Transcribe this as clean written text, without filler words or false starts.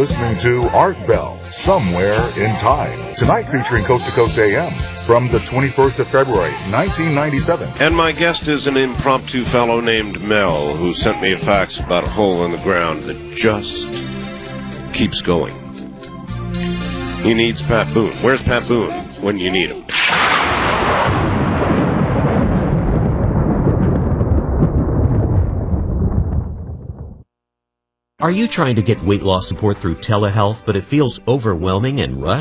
listening to Art Bell, Somewhere in Time. Tonight featuring Coast to Coast AM from the 21st of February, 1997. And my guest is an impromptu fellow named Mel who sent me a fax about a hole in the ground that just keeps going. He needs Pat Boone. Where's Pat Boone when you need him? Are you trying to get weight loss support through telehealth, but it feels overwhelming and rushed?